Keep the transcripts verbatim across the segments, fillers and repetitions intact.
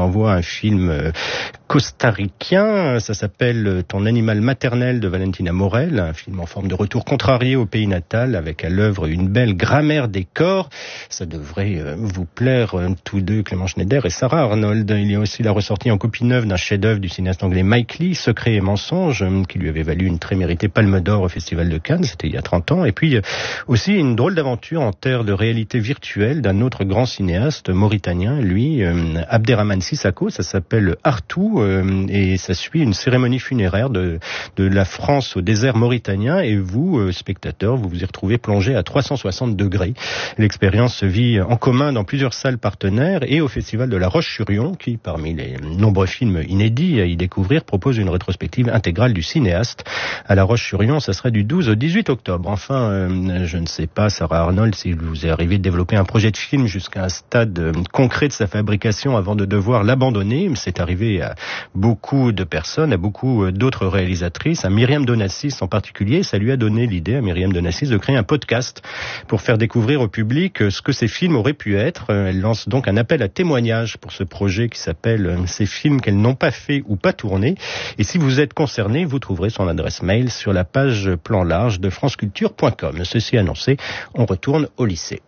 envoie un film euh, costaricain. Ça s'appelle Ton animal maternel de Valentina Morel, un film en forme de retour contrarié au pays natal avec à l'œuvre une belle grammaire des corps. Ça devrait euh, vous plaire euh, tous deux, Clément Schneider et Sarah Arnold. Il y a aussi la ressortie en copie neuve d'un chef-d'œuvre du cinéaste anglais Mike Leigh, Secret et mensonge, euh, qui lui avait valu une très méritée Palme d'Or au Festival de Cannes, c'était il y a trente ans. Et puis euh, aussi une drôle d'aventure en terre de réalité virtuelle d'un autre grand cinéaste mauritanien, lui, euh, Abderrahmane Sissako. Ça s'appelle Artou euh, et ça suit une cérémonie funéraire de, de la France au désert mauritanien. Et vous, euh, spectateurs, vous vous y retrouvez plongé à trois cent soixante degrés. L'expérience se vit en commun dans plusieurs salles partenaires et au Festival de la Roche-sur-Yon, qui, parmi les nombreux films inédits à y découvrir, propose une rétrospective intégrale du cinéaste. À la Roche-sur-Yon, ça sera du douze au dix-huit octobre. Enfin, euh, je ne sais pas, Sarah Arnold, si vous est arrivé de développer un projet de film jusqu'à un stade euh, concret de sa fabrication avant de devoir l'abandonner. C'est arrivé à beaucoup de personnes, à beaucoup d'autres réalisatrices, à Myriam Donassis en particulier. Ça lui a donné l'idée à Myriam Donassis de créer un podcast pour faire découvrir au public ce que ces films auraient pu être. Elle lance donc un appel à témoignages pour ce projet qui s'appelle « Ces films qu'elle n'ont pas fait ou pas tourné ». Et si vous êtes concerné, vous trouverez son adresse mail sur la page plan large de franceculture point com. Ceci annoncé, on retourne au lycée.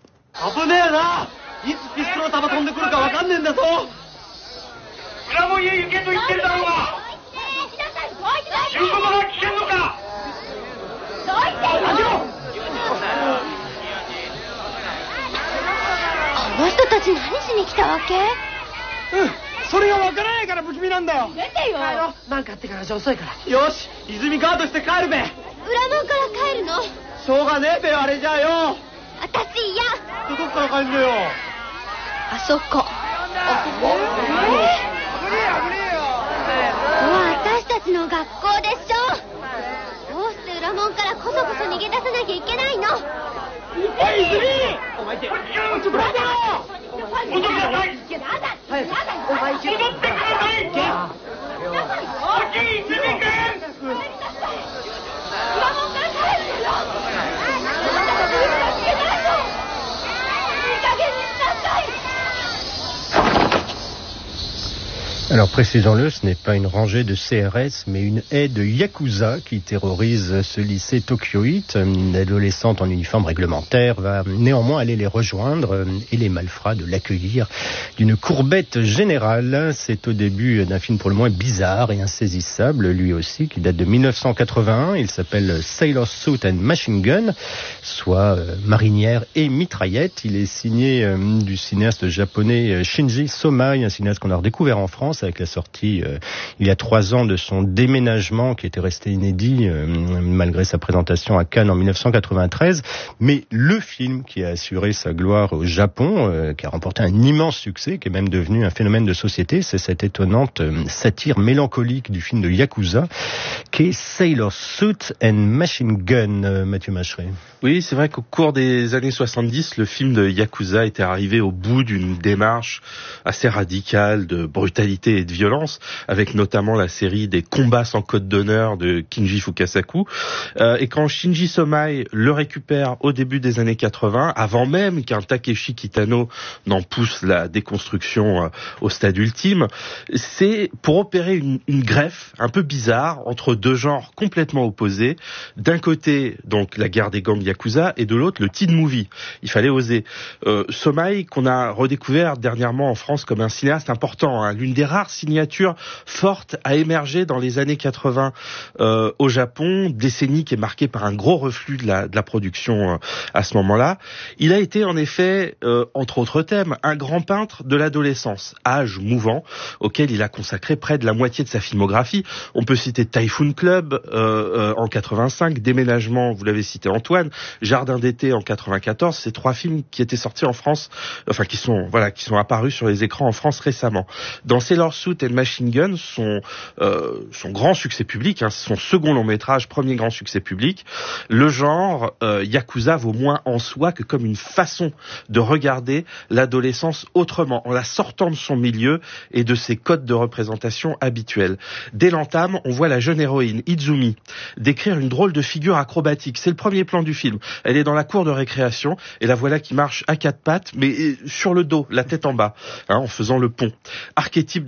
Alors précisons-le, ce n'est pas une rangée de C R S, mais une haie de Yakuza qui terrorise ce lycée tokyoïte. Une adolescente en uniforme réglementaire va néanmoins aller les rejoindre et les malfrats de l'accueillir d'une courbette générale. C'est au début d'un film pour le moins bizarre et insaisissable, lui aussi, qui date de dix-neuf cent quatre-vingt-un. Il s'appelle Sailor Suit and Machine Gun, soit euh, marinière et mitraillette. Il est signé euh, du cinéaste japonais Shinji Somai, un cinéaste qu'on a redécouvert en France avec la sortie euh, il y a trois ans de son Déménagement qui était resté inédit euh, malgré sa présentation à Cannes en dix-neuf cent quatre-vingt-treize. Mais le film qui a assuré sa gloire au Japon, euh, qui a remporté un immense succès, qui est même devenu un phénomène de société, c'est cette étonnante euh, satire mélancolique du film de Yakuza qui est Sailor Suit and Machine Gun, euh, Mathieu Macheret. Oui, c'est vrai qu'au cours des années soixante-dix, le film de Yakuza était arrivé au bout d'une démarche assez radicale de brutalité et de violence, avec notamment la série des combats sans code d'honneur de Kinji Fukasaku. Euh, et quand Shinji Somai le récupère au début des années quatre-vingts, avant même qu'un Takeshi Kitano n'en pousse la déconstruction euh, au stade ultime, c'est pour opérer une, une greffe un peu bizarre entre deux genres complètement opposés. D'un côté, donc, la guerre des gangs Yakuza, et de l'autre, le teen movie. Il fallait oser. Euh, Somai, qu'on a redécouvert dernièrement en France comme un cinéaste important, hein, l'une des rares signatures fortes à émerger dans les années quatre-vingts euh, au Japon, décennie qui est marquée par un gros reflux de la, de la production euh, à ce moment-là. Il a été en effet, euh, entre autres thèmes, un grand peintre de l'adolescence, âge mouvant, auquel il a consacré près de la moitié de sa filmographie. On peut citer Typhoon Club euh, euh, en quatre-vingt-cinq, Déménagement, vous l'avez cité Antoine, Jardin d'été en quatre-vingt-quatorze, ces trois films qui étaient sortis en France, enfin qui sont voilà, qui sont apparus sur les écrans en France récemment. Dans Sailor Suit and Machine Gun, son euh, son grand succès public, hein, son second long métrage, premier grand succès public, le genre euh, Yakuza vaut moins en soi que comme une façon de regarder l'adolescence autrement, en la sortant de son milieu et de ses codes de représentation habituels. Dès l'entame, on voit la jeune héroïne Izumi décrire une drôle de figure acrobatique. C'est le premier plan du film. Elle est dans la cour de récréation et la voilà qui marche à quatre pattes, mais sur le dos, la tête en bas, hein, en faisant le pont. Archétype